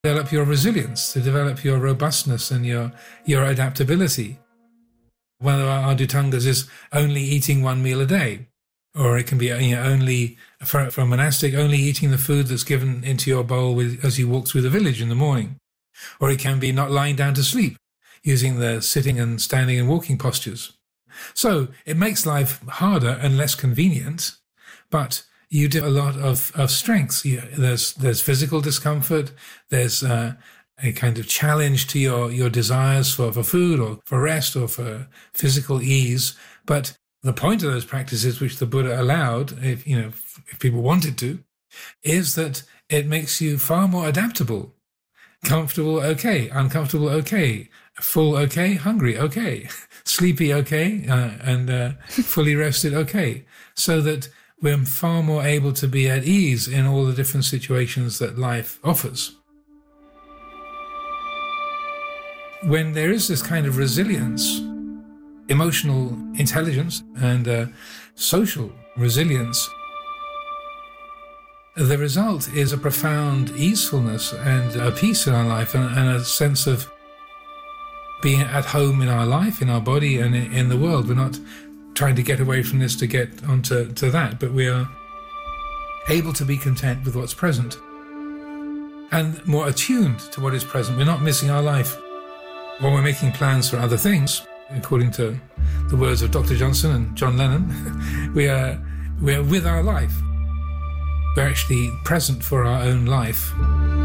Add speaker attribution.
Speaker 1: develop your resilience, to develop your robustness and your adaptability. One of our Adhutangas is only eating one meal a day. Or it can be only, for a monastic, only eating the food that's given into your bowl as you walk through the village in the morning. Or it can be not lying down to sleep, using the sitting and standing and walking postures. So it makes life harder and less convenient, but you do a lot of strengths. There's physical discomfort, there's a kind of challenge to your desires for food or for rest or for physical ease, but the point of those practices, which the Buddha allowed, if people wanted to, is that it makes you far more adaptable. Comfortable, okay. Uncomfortable, okay. Full, okay. Hungry, okay. Sleepy, okay. And fully rested, okay. So that we're far more able to be at ease in all the different situations that life offers. When there is this kind of resilience, emotional intelligence and social resilience, the result is a profound easefulness and a peace in our life and a sense of being at home in our life, in our body and in the world. We're not trying to get away from this to get onto that, but we are able to be content with what's present and more attuned to what is present. We're not missing our life when we're making plans for other things. According to the words of Dr. Johnson and John Lennon, we are with our life. We're actually present for our own life.